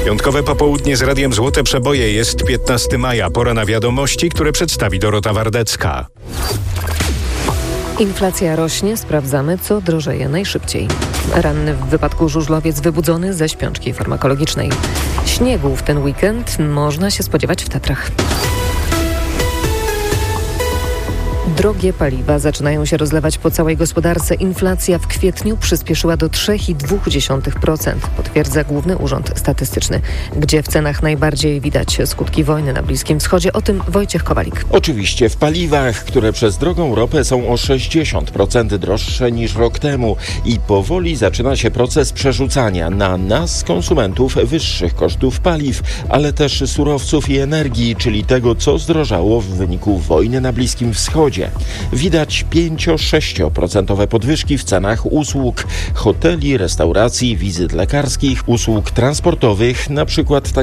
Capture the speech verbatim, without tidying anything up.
Piątkowe popołudnie z Radiem Złote Przeboje. Jest piętnastego maja. Pora na wiadomości, które przedstawi Dorota Wardecka. Inflacja rośnie, sprawdzamy, co drożeje najszybciej. Ranny w wypadku żużlowiec wybudzony ze śpiączki farmakologicznej. Śniegu w ten weekend można się spodziewać w Tatrach. Drogie paliwa zaczynają się rozlewać po całej gospodarce. Inflacja w kwietniu przyspieszyła do trzy i dwie dziesiąte procent, potwierdza Główny Urząd Statystyczny. Gdzie w cenach najbardziej widać skutki wojny na Bliskim Wschodzie? O tym Wojciech Kowalik. Oczywiście w paliwach, które przez drogą ropę są o sześćdziesiąt procent droższe niż rok temu i powoli zaczyna się proces przerzucania na nas, konsumentów, wyższych kosztów paliw, ale też surowców i energii, czyli tego, co zdrożało w wyniku wojny na Bliskim Wschodzie. Widać pięć do sześciu procent podwyżki w cenach usług, hoteli, restauracji, wizyt lekarskich, usług transportowych, na przykład tak